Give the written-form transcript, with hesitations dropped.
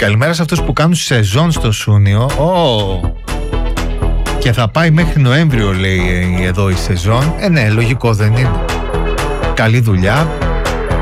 Καλημέρα σε αυτούς που κάνουν σεζόν στο Σούνιο. Και θα πάει μέχρι Νοέμβριο, λέει εδώ η σεζόν. Ναι, λογικό δεν είναι? Καλή δουλειά.